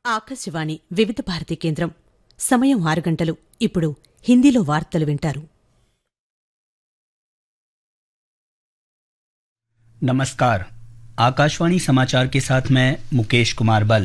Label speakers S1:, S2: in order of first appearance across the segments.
S1: ఆకాశవాణి వివిధ భారతి కేంద్రం. సమయం 6 గంటలు. ఇప్పుడు హిందీలో వార్తలు వింటారు.
S2: नमस्कार, आकाशवाणी समाचार के साथ मैं मुकेश कुमार बल।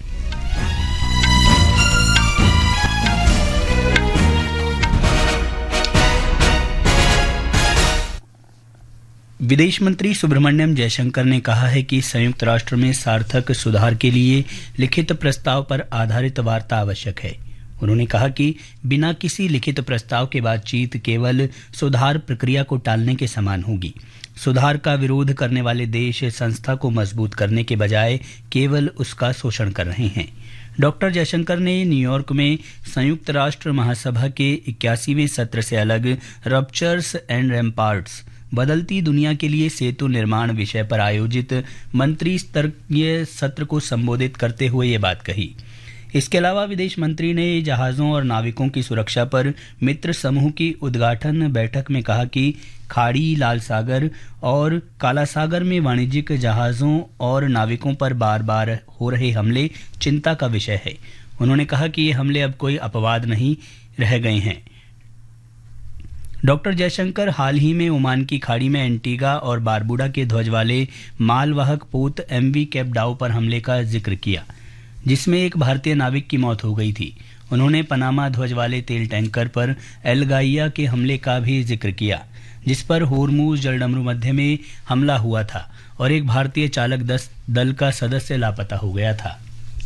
S2: विदेश मंत्री सुब्रमण्यम जयशंकर ने कहा है कि संयुक्त राष्ट्र में सार्थक सुधार के लिए लिखित प्रस्ताव पर आधारित वार्ता आवश्यक है। उन्होंने कहा कि बिना किसी लिखित प्रस्ताव के बातचीत केवल सुधार प्रक्रिया को टालने के समान होगी। सुधार का विरोध करने वाले देश संस्था को मजबूत करने के बजाय केवल उसका शोषण कर रहे हैं। डॉक्टर जयशंकर ने न्यूयॉर्क में संयुक्त राष्ट्र महासभा के 81वें सत्र से अलग रप्चर्स एंड रैम्पार्ट्स बदलती दुनिया के लिए सेतु निर्माण विषय पर आयोजित मंत्री स्तरीय सत्र को संबोधित करते हुए ये बात कही। इसके अलावा विदेश मंत्री ने जहाज़ों और नाविकों की सुरक्षा पर मित्र समूह की उद्घाटन बैठक में कहा कि खाड़ी, लाल सागर और काला सागर में वाणिज्यिक जहाज़ों और नाविकों पर बार बार हो रहे हमले चिंता का विषय है। उन्होंने कहा कि ये हमले अब कोई अपवाद नहीं रह गए हैं। डॉक्टर जयशंकर हाल ही में ओमान की खाड़ी में एंटीगा और बारबुडा के ध्वज वाले मालवाहक पोत MV कैपडाउ पर हमले का जिक्र किया, जिसमें एक भारतीय नाविक की मौत हो गई थी। उन्होंने पनामा ध्वज वाले तेल टैंकर पर एल गाइया के हमले का भी जिक्र किया, जिस पर होर्मुज जलडमरू मध्य में हमला हुआ था और एक भारतीय चालक दल का सदस्य लापता हो गया था।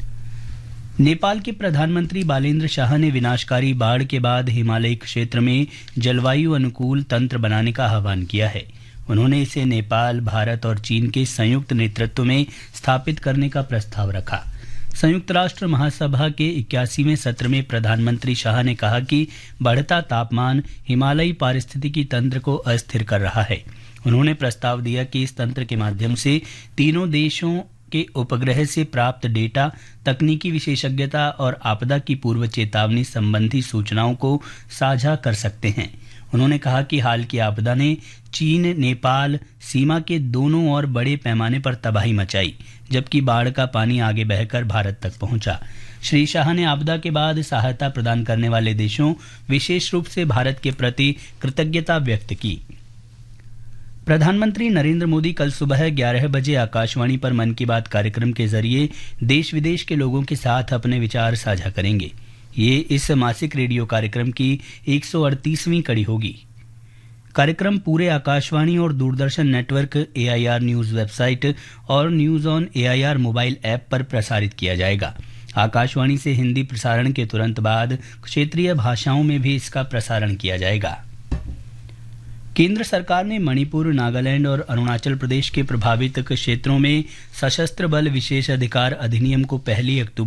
S2: नेपाल के प्रधानमंत्री बालेन्द्र शाह ने विनाशकारी बाढ़ के बाद हिमालयी क्षेत्र में जलवायु अनुकूल तंत्र बनाने का आह्वान किया है। उन्होंने इसे नेपाल, भारत और चीन के संयुक्त नेतृत्व में स्थापित करने का प्रस्ताव रखा। संयुक्त राष्ट्र महासभा के 81वें सत्र में प्रधानमंत्री शाह ने कहा कि बढ़ता तापमान हिमालयी पारिस्थितिकी तंत्र को अस्थिर कर रहा है। उन्होंने प्रस्ताव दिया कि इस तंत्र के माध्यम से तीनों देशों के उपग्रह से प्राप्त डेटा, तकनीकी विशेषज्ञता और आपदा की पूर्व चेतावनी संबंधी सूचनाओं को साझा कर सकते हैं। उन्होंने कहा कि हाल की आपदा ने चीन नेपाल सीमा के दोनों ओर बड़े पैमाने पर तबाही मचाई, जबकि बाढ़ का पानी आगे बहकर भारत तक पहुंचा। श्री शाह ने आपदा के बाद सहायता प्रदान करने वाले देशों, विशेष रूप से भारत के प्रति कृतज्ञता व्यक्त की। प्रधानमंत्री नरेंद्र मोदी कल सुबह 11 बजे आकाशवाणी पर मन की बात कार्यक्रम के जरिए देश विदेश के लोगों के साथ अपने विचार साझा करेंगे। ये इस मासिक रेडियो कार्यक्रम की 138वीं कड़ी होगी। कार्यक्रम पूरे आकाशवाणी और Doordarshan network, AIR news website और news on AIR mobile app पर प्रसारित किया जाएगा। आकाशवाणी से हिंदी प्रसारण के तुरंत बाद क्षेत्रीय भाषाओं में भी इसका प्रसारण किया जाएगा। केंद्र सरकार ने मणिपुर, नागालैंड और अरुणाचल प्रदेश के प्रभावित क्षेत्रों में सशस्त्र बल विशेष अधिकार अधिनियम को 1 अक्टूबर